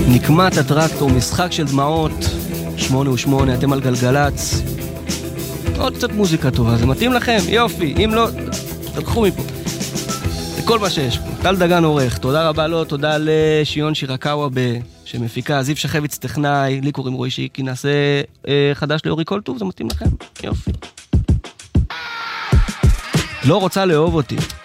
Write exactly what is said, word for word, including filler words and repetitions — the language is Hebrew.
נקמת הטרקטור, משחק של דמעות, שמונה ושמונה, אתם על גלגלץ. עוד קצת מוזיקה טובה, זה מתאים לכם? יופי, אם לא, תלכו מפה. זה כל מה שיש פה. טל דגן עורך, תודה רבה לו, תודה לשיון שירקאווה שמפיקה, זיו שחביץ טכנאי, לי קוראים רועי שיקי, נעשה אה, חדש לאורי כל טוב, זה מתאים לכם? יופי. לא רוצה לאהוב אותי.